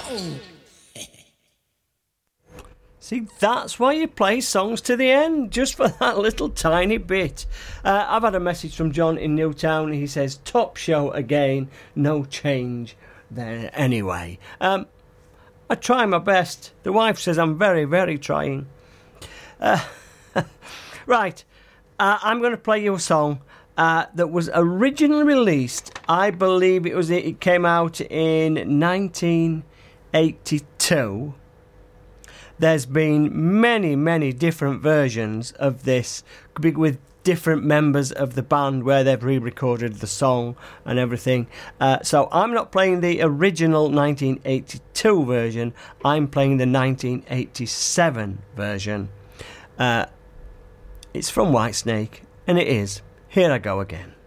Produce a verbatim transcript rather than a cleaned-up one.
See, that's why you play songs to the end, just for that little tiny bit. Uh, I've had a message from John in Newtown. He says, top show again, no change there anyway. Um, I try my best. The wife says I'm very, very trying. Uh, right, uh, I'm going to play you a song uh, that was originally released, I believe it was it came out in nineteen eighty-two. There's been many, many different versions of this with different members of the band where they've re-recorded the song and everything. Uh, so I'm not playing the original nineteen eighty-two version. I'm playing the nineteen eighty-seven version. Uh, it's from Whitesnake, and it is Here I Go Again.